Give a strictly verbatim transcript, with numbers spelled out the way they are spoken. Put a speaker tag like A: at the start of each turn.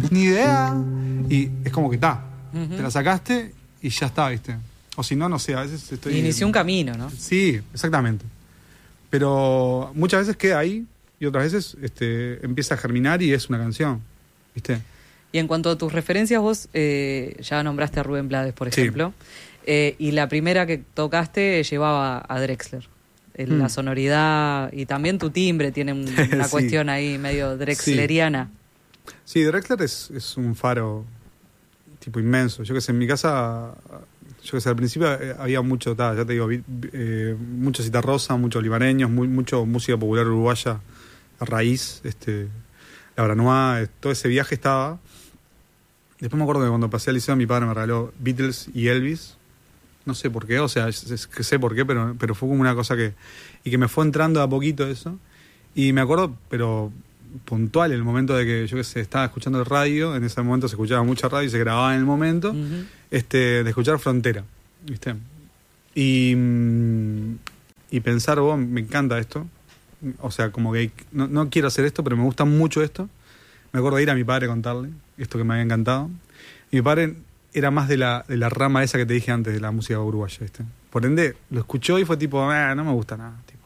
A: ni idea. Y es como que está,
B: Ujú.
A: te la sacaste y ya está, ¿viste? O si no, no sé, a veces estoy...
B: Inició un camino, ¿no?
A: Sí, exactamente. Pero muchas veces queda ahí y otras veces este, empieza a germinar y es una canción, ¿viste?
B: Y en cuanto a tus referencias, vos eh, ya nombraste a Rubén Blades, por
A: Sí.
B: ejemplo. Eh, y la primera que tocaste llevaba a Drexler. Eh,
A: Mm.
B: La sonoridad y también tu timbre tiene un- una
A: Sí.
B: cuestión ahí medio drexleriana.
A: Sí, Drexler es, es un faro tipo inmenso. Yo que sé, en mi casa, yo que sé, al principio eh, había mucho, ta, ya te digo, vi- vi- eh, mucho Citarrosa, muchos libareños, muy, mucho música popular uruguaya, a raíz, este, la Branois, eh, todo ese viaje estaba. Después me acuerdo que cuando pasé al liceo mi padre me regaló Beatles y Elvis. No sé por qué, o sea, es, es que sé por qué, pero, pero fue como una cosa que... Y que me fue entrando de a poquito eso. Y me acuerdo, pero puntual, en el momento de que yo que sé, estaba escuchando el radio, en ese momento se escuchaba mucha radio y se grababa en el momento,
B: Ujú.
A: este, de escuchar Frontera, ¿viste? Y, mm, y pensar, vos, me encanta esto. O sea, como que no, no quiero hacer esto, pero me gusta mucho esto. Me acuerdo de ir a mi padre a contarle esto que me había encantado. Y mi padre era más de la, de la rama esa que te dije antes, de la música uruguaya, ¿viste? Por ende, lo escuchó y fue tipo, ah, no me gusta nada, tipo.